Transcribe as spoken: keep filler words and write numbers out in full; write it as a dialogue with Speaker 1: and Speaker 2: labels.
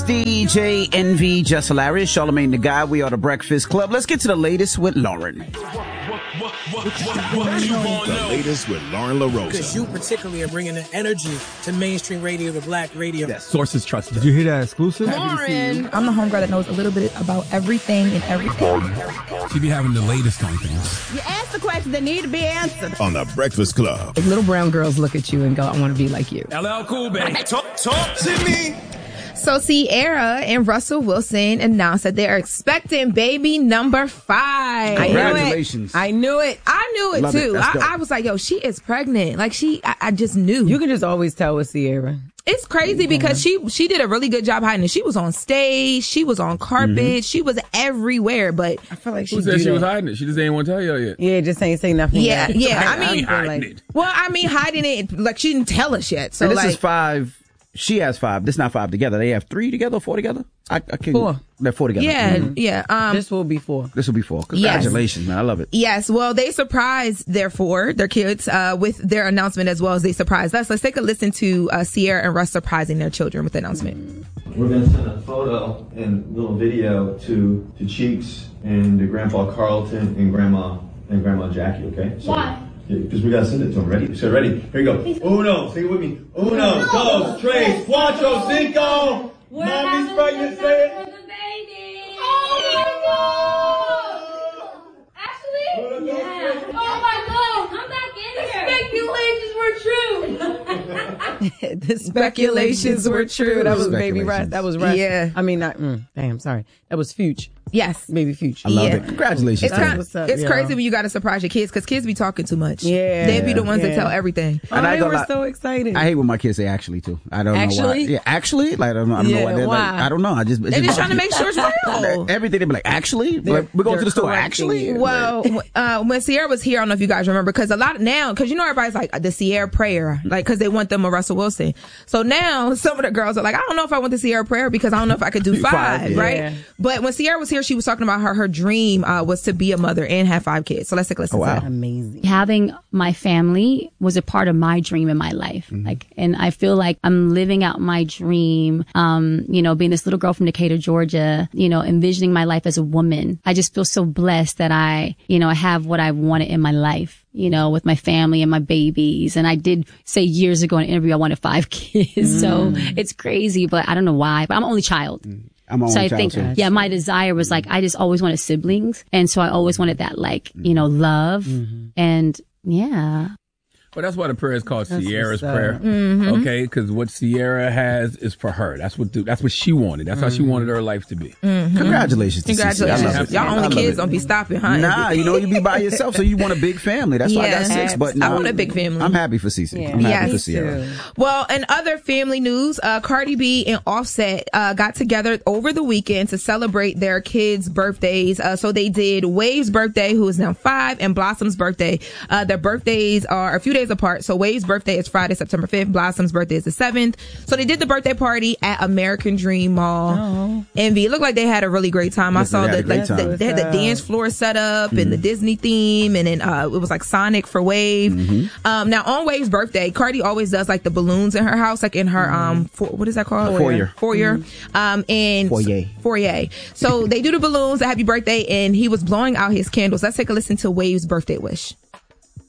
Speaker 1: D J Envy, Just Hilarious, Charlamagne the Guy. We are the Breakfast Club. Let's get to the latest with Lauren.
Speaker 2: The latest with Lauren LaRosa.
Speaker 3: Because you particularly are bringing the energy to mainstream radio, to black radio.
Speaker 4: Yes, sources trusted. Did you hear that exclusive?
Speaker 5: Lauren. I'm the homegirl that knows a little bit about everything and everything.
Speaker 4: She be having the latest on things.
Speaker 5: You ask the questions that need to be answered.
Speaker 2: On the Breakfast Club.
Speaker 6: If little brown girls look at you and go, I want to be like you.
Speaker 4: L L Cool, baby.
Speaker 2: Talk, talk to me.
Speaker 7: So Ciara and Russell Wilson announced that they are expecting baby number five.
Speaker 1: Congratulations.
Speaker 6: I knew it.
Speaker 7: I knew it
Speaker 1: Love it.
Speaker 7: too.
Speaker 1: That's dope.
Speaker 7: I, I was like, yo, she is pregnant. Like she, I, I just knew.
Speaker 6: You can just always tell with Ciara.
Speaker 7: It's crazy because she she did a really good job hiding it. She was on stage, she was on carpet, mm-hmm. she was everywhere. But
Speaker 6: I feel like she
Speaker 4: Who said she
Speaker 6: that.
Speaker 4: was hiding it? She just ain't want to tell you yet.
Speaker 6: Yeah, just ain't say nothing.
Speaker 7: Yeah,
Speaker 6: yet.
Speaker 7: yeah. I,
Speaker 6: I
Speaker 7: mean,
Speaker 6: I
Speaker 4: hiding
Speaker 6: like,
Speaker 4: it.
Speaker 7: Well, I mean, hiding it like she didn't tell us yet. So
Speaker 1: and this
Speaker 7: like,
Speaker 1: is five. She has five. This is not five together. They have three together or four together? I, I can't.
Speaker 6: Four.
Speaker 1: They're four together.
Speaker 7: yeah,
Speaker 1: Mm-hmm.
Speaker 7: yeah. Um,
Speaker 6: this will be four.
Speaker 1: This will be four. Congratulations, yes. man. I love it.
Speaker 7: Yes. Well, they surprised their four, their kids, uh, with their announcement as well as they surprised us. Let's take a listen to uh, Ciara and Russ surprising their children with the announcement.
Speaker 8: We're going to send a photo and little video to, to Cheeks and to Grandpa Carlton and Grandma and Grandma Jackie, okay? So,
Speaker 9: why?
Speaker 8: Because we got to send it to them. Ready? So ready? Here you go. Uno. Say it with me. Uno, dos, tres, cuatro, cinco.
Speaker 9: We're
Speaker 8: Mommy's pregnant. Say it.
Speaker 9: For the baby. Oh my God. Actually? Yeah. Oh my God. I'm back in here. Speculations were true.
Speaker 6: The speculations were true. That was Baby Russ. That was Russ.
Speaker 7: Yeah.
Speaker 6: I mean, not, mm, damn, sorry. That was Fuge.
Speaker 7: Yes.
Speaker 6: Baby Fuge.
Speaker 1: I love
Speaker 7: Yeah.
Speaker 1: it. Congratulations.
Speaker 7: It's,
Speaker 1: to
Speaker 7: kind,
Speaker 1: them.
Speaker 6: What's up,
Speaker 7: it's
Speaker 6: yo?
Speaker 7: crazy when you got to surprise your kids because kids be talking too much.
Speaker 6: Yeah.
Speaker 7: They be the ones
Speaker 6: yeah.
Speaker 7: that tell everything.
Speaker 6: Oh,
Speaker 1: And I
Speaker 6: they
Speaker 1: go
Speaker 6: were
Speaker 1: like-
Speaker 6: so excited.
Speaker 1: I hate when my kids say actually too. I don't know why.
Speaker 6: Actually?
Speaker 1: Yeah, actually, like I don't, I don't
Speaker 6: Yeah,
Speaker 1: know why. They're
Speaker 6: why?
Speaker 1: Like, I don't know. I just
Speaker 7: They're just trying to make sure it's real.
Speaker 1: Everything they be like, actually,
Speaker 6: They're-
Speaker 1: like, we're going to
Speaker 6: they're
Speaker 1: the store.
Speaker 6: correcting
Speaker 1: Actually,
Speaker 6: you.
Speaker 7: Well, uh, when Ciara was here, I don't know if you guys remember, because a lot of now, because you know everybody's like the Ciara prayer, like because they want them a Russell Wilson. So now some of the girls are like, I don't know if I want the Ciara prayer because I don't know if I could do five,
Speaker 1: Five, yeah.
Speaker 7: right?
Speaker 6: Yeah.
Speaker 7: But when Ciara was here, she was talking about her her dream uh, was to be a mother and have five kids. So let's take a listen.
Speaker 1: Oh, wow.
Speaker 7: to that.
Speaker 6: Amazing.
Speaker 10: Having my family was a part of my dream in my life.
Speaker 1: Mm-hmm.
Speaker 10: Like, and I feel like I'm living out my dream. Um, you know, being this little girl from Decatur, Georgia, you know, envisioning my life as a woman. I just feel so blessed that I, you know, I have what I wanted in my life, you know, with my family and my babies. And I did say years ago in an interview, I wanted five kids. Mm. So it's crazy, but I don't know why, but I'm an only child.
Speaker 1: Mm. I'm
Speaker 10: So
Speaker 1: only
Speaker 10: I think,
Speaker 1: child,
Speaker 10: yeah, my desire was like, I just always wanted siblings. And so I always wanted that, like, you know, love.
Speaker 1: Mm-hmm.
Speaker 10: And yeah.
Speaker 4: But that's why the prayer is called
Speaker 6: That's
Speaker 4: Ciara's
Speaker 6: what's up.
Speaker 4: prayer.
Speaker 7: Mm-hmm.
Speaker 4: Okay? Because what Ciara has is for her. That's what the, that's what she wanted. That's how she wanted her life to be.
Speaker 7: Mm-hmm.
Speaker 1: Congratulations. To
Speaker 7: Congratulations.
Speaker 1: Cece. I love it.
Speaker 7: Y'all
Speaker 1: I
Speaker 7: only
Speaker 1: love
Speaker 7: kids
Speaker 1: it.
Speaker 7: don't be stopping, huh?
Speaker 1: Nah, you know, you be by yourself, so you want a big family. That's why I got
Speaker 7: Yeah.
Speaker 1: six. But
Speaker 7: I
Speaker 1: no,
Speaker 7: want a big family.
Speaker 1: I'm happy for Cece.
Speaker 6: Yeah.
Speaker 1: I'm happy
Speaker 7: Yes.
Speaker 1: for Ciara.
Speaker 7: Well, in other family news, uh, Cardi B and Offset uh, got together over the weekend to celebrate their kids' birthdays. Uh, so they did Wave's birthday, who is now five, and Blossom's birthday. Uh, their birthdays are a few days apart. So Wave's birthday is Friday, September fifth. Blossom's birthday is the seventh. So they did the birthday party at American Dream Mall.
Speaker 6: Oh.
Speaker 7: Envy. It looked like they had a really great time. I
Speaker 1: Yes, they
Speaker 7: saw
Speaker 1: had a
Speaker 7: that
Speaker 1: great
Speaker 7: like
Speaker 1: time.
Speaker 7: the, they had the
Speaker 6: What's up?
Speaker 7: dance floor set up and the Disney theme, and then uh, it was like Sonic for Wave.
Speaker 1: Mm-hmm.
Speaker 7: Um, now on Wave's birthday, Cardi always does like the balloons in her house, like in her um, for, what is that called?
Speaker 1: Foyer.
Speaker 7: Foyer. Um, and
Speaker 1: Foyer.
Speaker 7: Foyer. So they do the balloons, the happy birthday, and he was blowing out his candles. Let's take a listen to Wave's birthday wish.